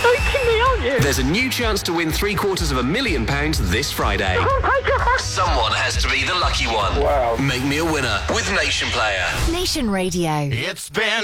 joking me, aren't you? There's a new chance to win £750,000 this Friday. Oh my God. Someone has to be the lucky one. Wow. Make me a winner with Nation Player. Nation Radio. It's been